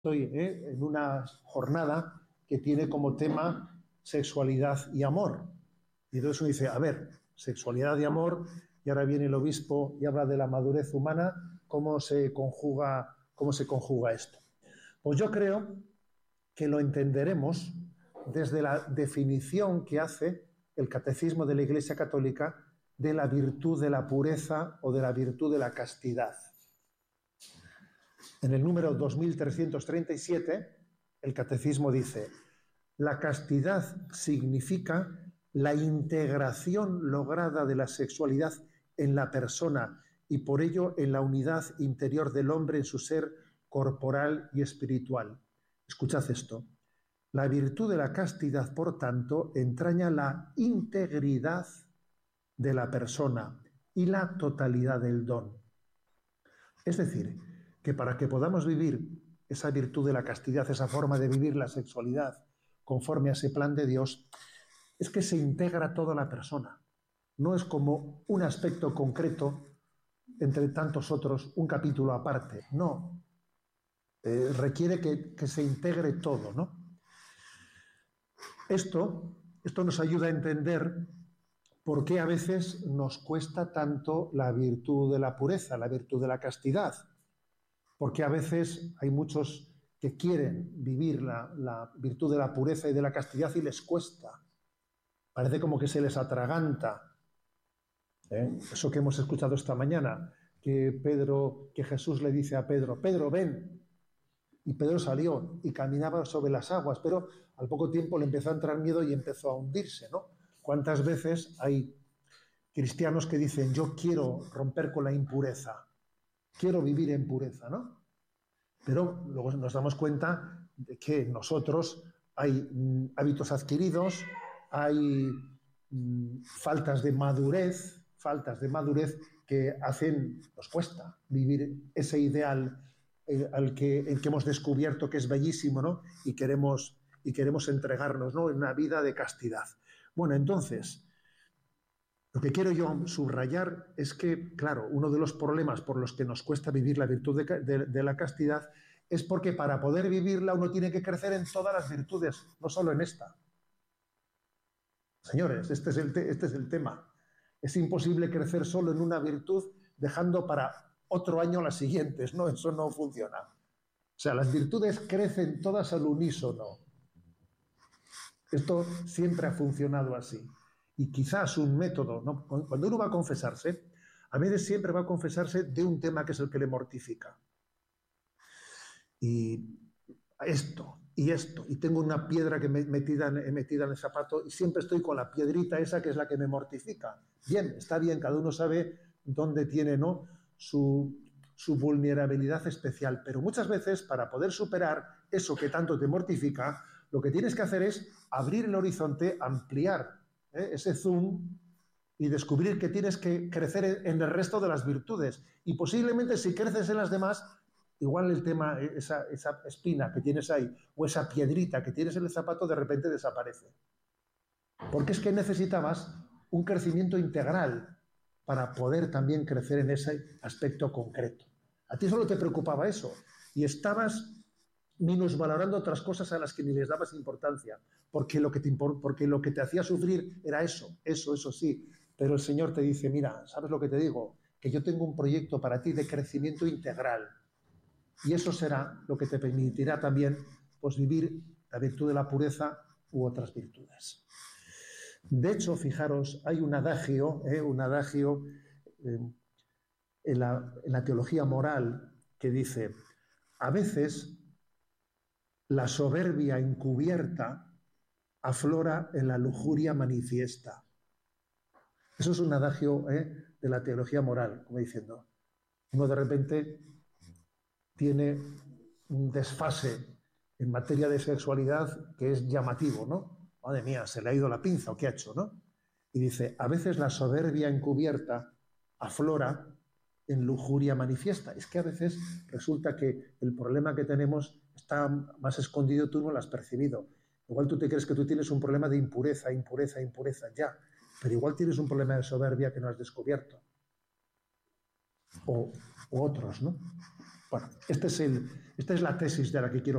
Estoy en una jornada que tiene como tema sexualidad y amor. Y entonces uno dice, a ver, sexualidad y amor, y ahora viene el obispo y habla de la madurez humana, cómo se conjuga esto? Pues yo creo que lo entenderemos desde la definición que hace el Catecismo de la Iglesia Católica de la virtud de la pureza o de la virtud de la castidad. En el número 2337, el Catecismo dice: la castidad significa la integración lograda de la sexualidad en la persona y por ello en la unidad interior del hombre en su ser corporal y espiritual. Escuchad esto. La virtud de la castidad, por tanto, entraña la integridad de la persona y la totalidad del don. Es decir, que para que podamos vivir esa virtud de la castidad, esa forma de vivir la sexualidad conforme a ese plan de Dios, es que se integra toda la persona. No es como un aspecto concreto entre tantos otros, un capítulo aparte. No. Requiere que se integre todo, ¿no? Esto nos ayuda a entender por qué a veces nos cuesta tanto la virtud de la pureza, la virtud de la castidad. Porque a veces hay muchos que quieren vivir la virtud de la pureza y de la castidad y les cuesta. Parece como que se les atraganta. Eso que hemos escuchado esta mañana, que Jesús le dice a Pedro, Pedro, ven. Y Pedro salió y caminaba sobre las aguas, pero al poco tiempo le empezó a entrar miedo y empezó a hundirse, ¿no? ¿Cuántas veces hay cristianos que dicen, yo quiero romper con la impureza, quiero vivir en pureza, ¿no? Pero luego nos damos cuenta de que nosotros hay hábitos adquiridos, hay faltas de madurez que nos cuesta vivir ese ideal el que hemos descubierto que es bellísimo, ¿no? Y queremos entregarnos, ¿no? En una vida de castidad. Bueno, entonces, lo que quiero yo subrayar es que, claro, uno de los problemas por los que nos cuesta vivir la virtud de la castidad es porque para poder vivirla uno tiene que crecer en todas las virtudes, no solo en esta. Señores, este es el tema. Es imposible crecer solo en una virtud dejando para otro año las siguientes, ¿no? Eso no funciona. O sea, las virtudes crecen todas al unísono. Esto siempre ha funcionado así. Y quizás un método, ¿no? Cuando uno va a confesarse, a veces siempre va a confesarse de un tema que es el que le mortifica. Y tengo una piedra que metida en el zapato y siempre estoy con la piedrita esa que es la que me mortifica. Bien, está bien, cada uno sabe dónde tiene, ¿no? su vulnerabilidad especial, pero muchas veces para poder superar eso que tanto te mortifica, lo que tienes que hacer es abrir el horizonte, ampliar ese zoom y descubrir que tienes que crecer en el resto de las virtudes. Y posiblemente si creces en las demás, igual el tema, esa espina que tienes ahí o esa piedrita que tienes en el zapato de repente desaparece. Porque es que necesitabas un crecimiento integral para poder también crecer en ese aspecto concreto. A ti solo te preocupaba eso y estabas minusvalorando otras cosas a las que ni les dabas importancia, porque lo que te hacía sufrir era eso sí. Pero el Señor te dice, mira, ¿sabes lo que te digo? Que yo tengo un proyecto para ti de crecimiento integral. Y eso será lo que te permitirá también pues, vivir la virtud de la pureza u otras virtudes. De hecho, fijaros, hay un adagio en la teología moral que dice, a veces la soberbia encubierta aflora en la lujuria manifiesta. Eso es un adagio de la teología moral, como diciendo, uno de repente tiene un desfase en materia de sexualidad que es llamativo, ¿no? Madre mía, se le ha ido la pinza o qué ha hecho, ¿no? Y dice, a veces la soberbia encubierta aflora en lujuria manifiesta. Es que a veces resulta que el problema que tenemos está más escondido, tú no lo has percibido. Igual tú te crees que tú tienes un problema de impureza, ya, pero igual tienes un problema de soberbia que no has descubierto. O otros, ¿no? Bueno, esta es la tesis de la que quiero